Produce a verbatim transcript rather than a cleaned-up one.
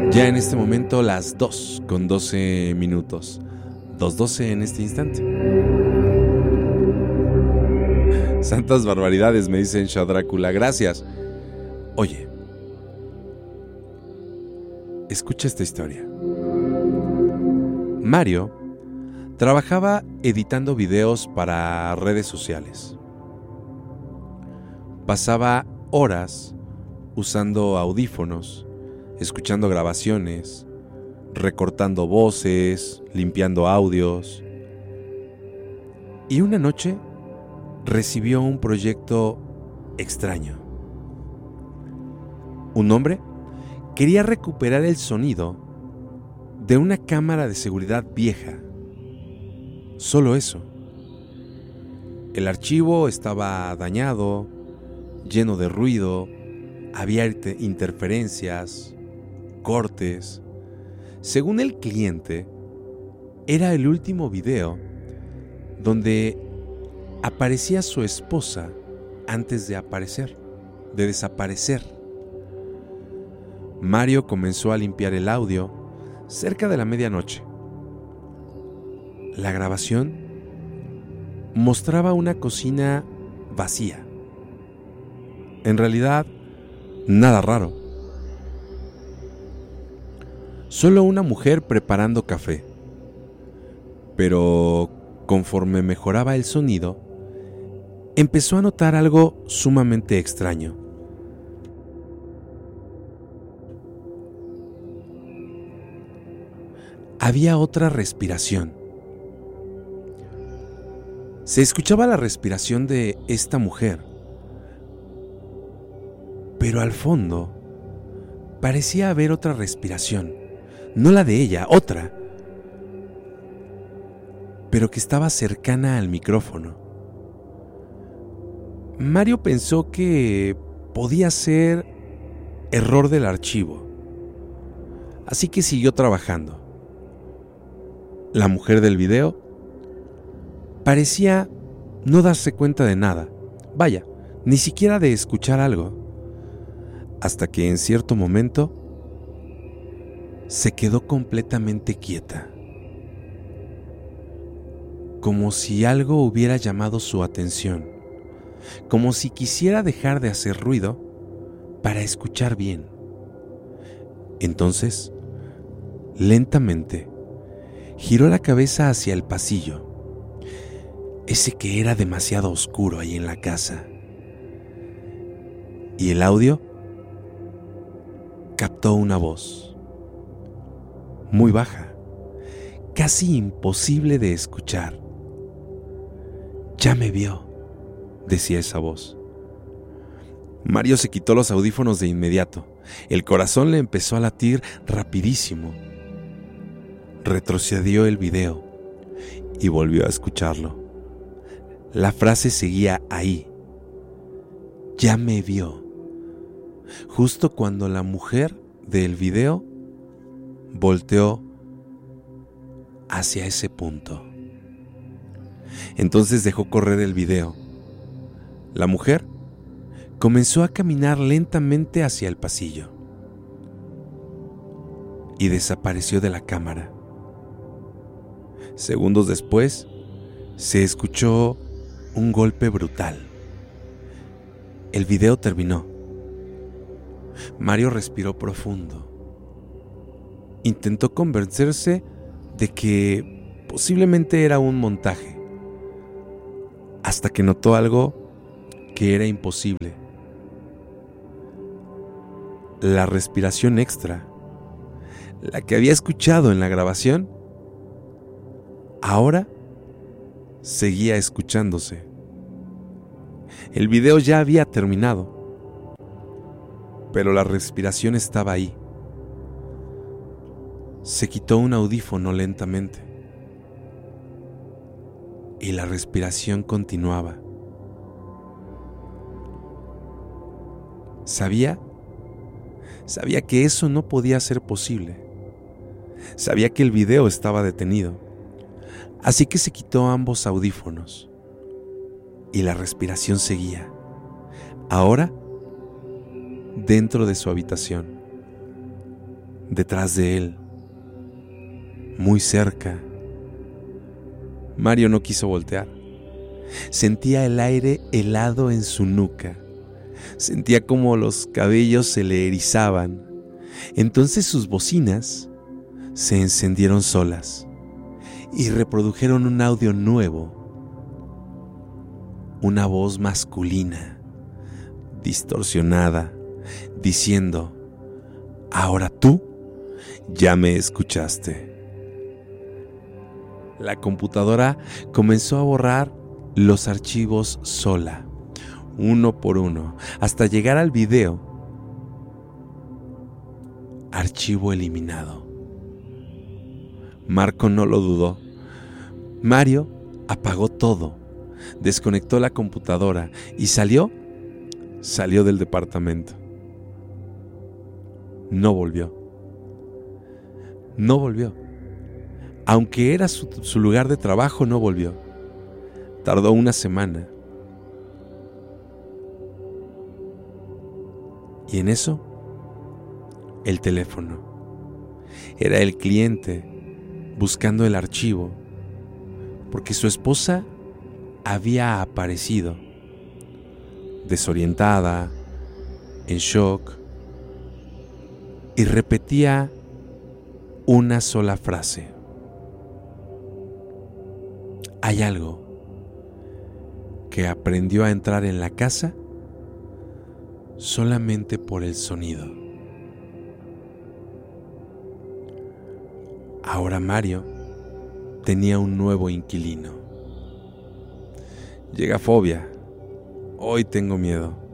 Ya en este momento las dos con doce minutos. dos doce en este instante. Santas barbaridades, me dicen Shah Drácula. Gracias. Oye, escucha esta historia. Mario trabajaba editando videos para redes sociales. Pasaba horas usando audífonos, escuchando grabaciones, recortando voces, limpiando audios. Y una noche recibió un proyecto extraño. Un hombre quería recuperar el sonido de una cámara de seguridad vieja. Solo eso. El archivo estaba dañado, lleno de ruido, había interferencias, cortes. Según el cliente, era el último video donde aparecía su esposa antes de aparecer, de desaparecer. Mario comenzó a limpiar el audio cerca de la medianoche. La grabación mostraba una cocina vacía. En realidad, nada raro. Solo una mujer preparando café. Pero conforme mejoraba el sonido, empezó a notar algo sumamente extraño. Había otra respiración. Se escuchaba la respiración de esta mujer, pero al fondo parecía haber otra respiración, no la de ella, otra, pero que estaba cercana al micrófono. Mario pensó que podía ser error del archivo, así que siguió trabajando. La mujer del video parecía no darse cuenta de nada, vaya, ni siquiera de escuchar algo, hasta que en cierto momento se quedó completamente quieta, como si algo hubiera llamado su atención, como si quisiera dejar de hacer ruido para escuchar bien. Entonces, lentamente, giró la cabeza hacia el pasillo, ese que era demasiado oscuro ahí en la casa. Y el audio captó una voz, muy baja, casi imposible de escuchar. «Ya me vio», decía esa voz. Mario se quitó los audífonos de inmediato. El corazón le empezó a latir rapidísimo. Retrocedió el video y volvió a escucharlo. La frase seguía ahí. «Ya me vio», justo cuando la mujer del video volteó hacia ese punto. Entonces dejó correr el video. La mujer comenzó a caminar lentamente hacia el pasillo y desapareció de la cámara. Segundos después, se escuchó un golpe brutal. El video terminó. Mario respiró profundo. Intentó convencerse de que posiblemente era un montaje, hasta que notó algo que era imposible. La respiración extra, la que había escuchado en la grabación, ahora seguía escuchándose. El video ya había terminado, pero la respiración estaba ahí. Se quitó un audífono lentamente y la respiración continuaba. Sabía, sabía que eso no podía ser posible. Sabía que el video estaba detenido, así que se quitó ambos audífonos y la respiración seguía, ahora dentro de su habitación. detrás de él, muy cerca. Mario no quiso voltear. Sentía el aire helado en su nuca. Sentía como los cabellos se le erizaban. Entonces sus bocinas se encendieron solas y reprodujeron un audio nuevo. Una voz masculina, distorsionada, diciendo: ahora tú ya me escuchaste. La computadora comenzó a borrar los archivos sola, uno por uno, hasta llegar al video. Archivo eliminado. Marco no lo dudó. Mario apagó todo, desconectó la computadora y salió, salió del departamento. No volvió. No volvió. Aunque era su, su lugar de trabajo, no volvió. Tardó una semana. Y en eso, el teléfono. Era el cliente buscando el archivo, porque su esposa había aparecido, desorientada, en shock, y repetía una sola frase: hay algo que aprendió a entrar en la casa solamente por el sonido. Ahora Mario tenía un nuevo inquilino. Llega fobia. Hoy tengo miedo.